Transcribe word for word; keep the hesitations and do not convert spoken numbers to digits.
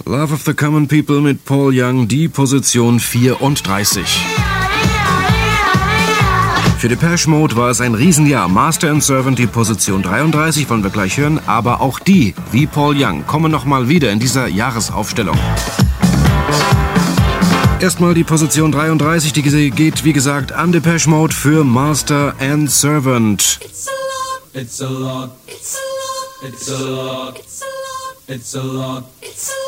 Love of the Common People mit Paul Young, die Position vierunddreißig. Für Depeche Mode war es ein Riesenjahr. Master and Servant, die Position dreiunddreißig, wollen wir gleich hören. Aber auch die, wie Paul Young, kommen nochmal wieder in dieser Jahresaufstellung. Erstmal die Position dreiunddreißig, die geht, wie gesagt, an Depeche Mode für Master and Servant. It's a lot, it's a lot, it's a lot, it's a lot, it's a lot, it's a lot.